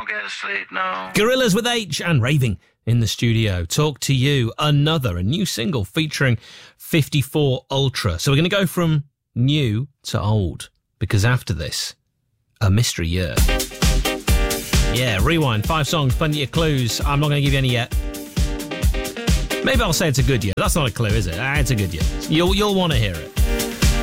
don't get to sleep, no. Gorillaz with H and Raving in the studio. Talk to You, a new single featuring 54 Ultra. So we're going to go from new to old, because after this, a mystery year. Yeah, rewind, 5 songs, plenty of clues. I'm not going to give you any yet. Maybe I'll say it's a good year. That's not a clue, is it? It's a good year. You'll want to hear it.